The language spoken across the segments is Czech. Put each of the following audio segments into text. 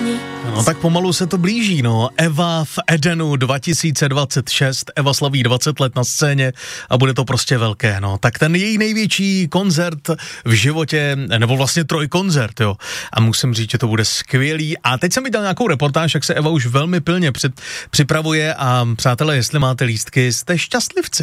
No tak pomalu se to blíží, no. Eva v Edenu 2026, Eva slaví 20 let na scéně a bude to prostě velké, no. Tak ten její největší koncert v životě, nebo vlastně trojkoncert, jo. A musím říct, že to bude skvělý. A teď jsem viděl nějakou reportáž, jak se Eva už velmi pilně připravuje a přátelé, jestli máte lístky, jste šťastlivci.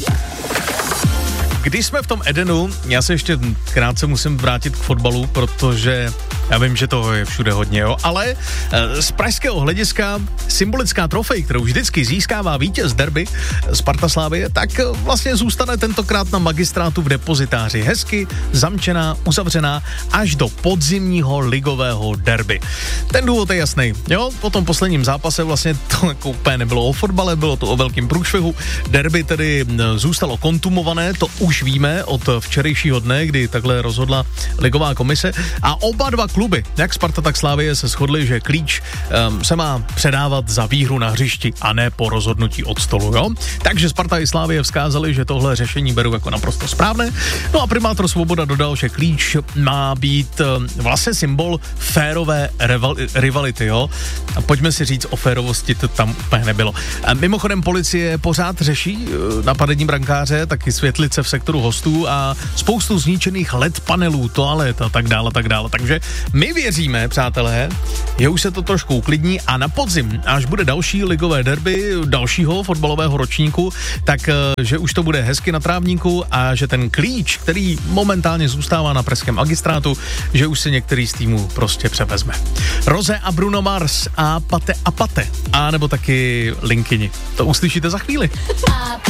Když jsme v tom Edenu, já se ještě krátce musím vrátit k fotbalu, protože já vím, že toho je všude hodně, jo, ale z pražského hlediska symbolická trofej, kterou vždycky získává vítěz derby Sparta Slavie, tak vlastně zůstane tentokrát na magistrátu v depozitáři. Hezky zamčená, uzavřená až do podzimního ligového derby. Ten důvod je jasný, jo, po tom posledním zápase vlastně to jako úplně nebylo o fotbale, bylo to o velkým průšvihu. Derby tedy zůstalo kontumované, to už víme od včerejšího dne, kdy takhle rozhodla ligová komise a oba dva kluby, jak Sparta, tak Slavie, se shodli, že klíč se má předávat za výhru na hřišti a ne po rozhodnutí od stolu, jo? Takže Sparta i Slavie vzkázali, že tohle řešení berou jako naprosto správné. No a primátor Svoboda dodal, že klíč má být vlastně symbol férové rivality, jo? A pojďme si říct, o férovosti to tam úplně nebylo. A mimochodem policie pořád řeší napadení brankáře, taky světlice v sektoru hostů a spoustu zničených LED panelů, toalet a tak dále. Takže my věříme, přátelé, že už se to trošku uklidní a na podzim, až bude další ligové derby dalšího fotbalového ročníku, tak že už to bude hezky na trávníku a že ten klíč, který momentálně zůstává na pražském magistrátu, že už se některý z týmů prostě převezme. Rose a Bruno Mars a Pate, a nebo taky Linkyni. To uslyšíte za chvíli.